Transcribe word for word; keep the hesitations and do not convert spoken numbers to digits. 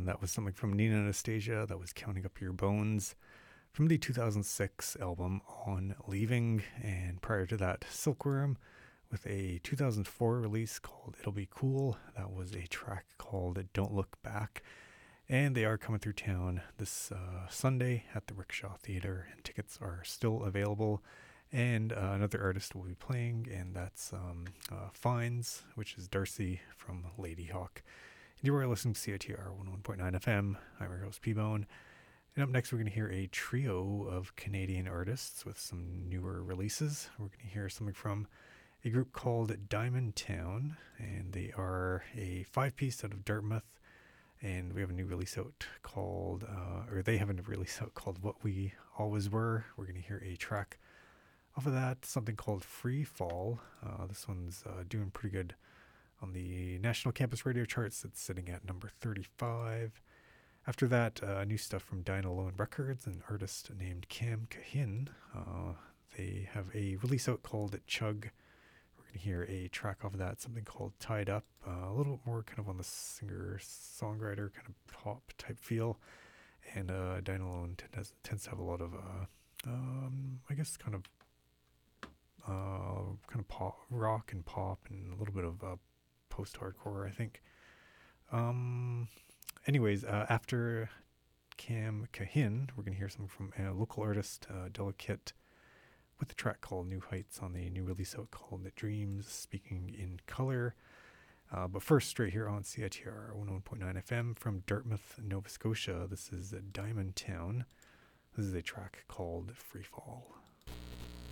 that was something from Nina Anastasia. That was Counting Up Your Bones from the two thousand six album On Leaving. And prior to that, Silkworm with a two thousand four release called It'll Be Cool. That was a track called Don't Look Back. And they are coming through town this uh, Sunday at the Rickshaw Theater, and tickets are still available. And uh, another artist will be playing, and that's um, uh, Fines, which is Darcy from Ladyhawk. And you are listening to C I T R one oh one point nine F M. I'm your host, P-Bone. And up next, we're going to hear a trio of Canadian artists with some newer releases. We're going to hear something from a group called Diamond Town, and they are a five-piece out of Dartmouth. And we have a new release out called, uh, or they have a new release out called What We Always Were. We're going to hear a track off of that, something called Free Fall. Uh, this one's uh, doing pretty good on the National Campus Radio charts. It's sitting at number thirty-five. After that, uh, new stuff from Dine Alone Records, an artist named Cam Cahin. Uh, they have a release out called Chug. We're going to hear a track off of that, something called Tied Up. Uh, a little bit more kind of on the singer-songwriter kind of pop type feel. And uh, Dine Alone tends, tends to have a lot of, uh, um, I guess, kind of Uh, kind of pop, rock and pop, and a little bit of uh, post-hardcore, I think. Um, anyways, uh, after Cam Cahin, we're going to hear something from a local artist, uh, Delicate, with a track called New Heights on the new release out called Dreams Speaking in Color. Uh, but first, straight here on C I T R one oh one point nine F M from Dartmouth, Nova Scotia, this is Diamond Town. This is a track called Free Fall.